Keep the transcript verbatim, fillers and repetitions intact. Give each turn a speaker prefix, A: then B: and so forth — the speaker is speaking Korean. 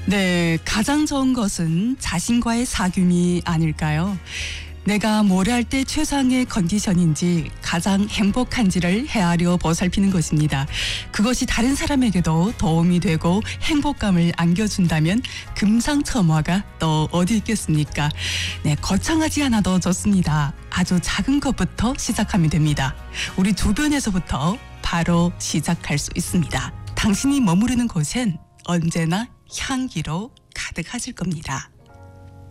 A: 네, 가장 좋은 것은 자신과의 사귐이 아닐까요? 내가 뭘 할 때 최상의 컨디션인지 가장 행복한지를 헤아려 보살피는 것입니다. 그것이 다른 사람에게도 도움이 되고 행복감을 안겨준다면 금상첨화가 또 어디 있겠습니까? 네, 거창하지 않아도 좋습니다. 아주 작은 것부터 시작하면 됩니다. 우리 주변에서부터 바로 시작할 수 있습니다. 당신이 머무르는 곳엔 언제나 향기로 가득하실 겁니다.